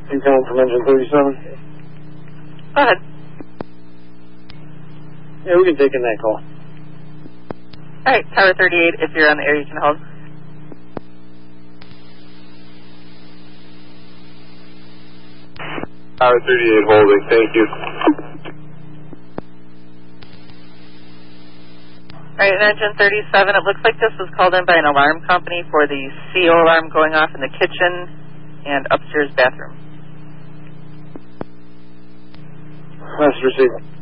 You calling from engine 37? Go ahead. Yeah, we can take in that call. All right, Tower 38, if you're on the air, you can hold. Tower 38 holding, thank you. All right, engine 37, it looks like this was called in by an alarm company for the CO alarm going off in the kitchen and upstairs bathroom. Message received.